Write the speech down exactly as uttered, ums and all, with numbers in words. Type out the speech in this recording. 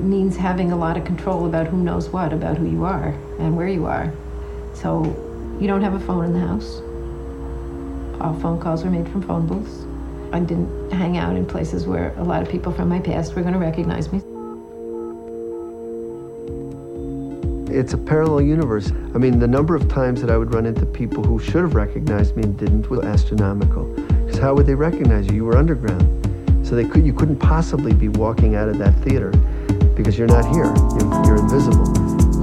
means having a lot of control about who knows what, about who you are and where you are. So you don't have a phone in the house. All phone calls were made from phone booths. I didn't hang out in places where a lot of people from my past were going to recognize me. It's a parallel universe. I mean, the number of times that I would run into people who should have recognized me and didn't was astronomical. Because how would they recognize you? You were underground. So they could, you couldn't possibly be walking out of that theater because you're not here. You're, you're invisible.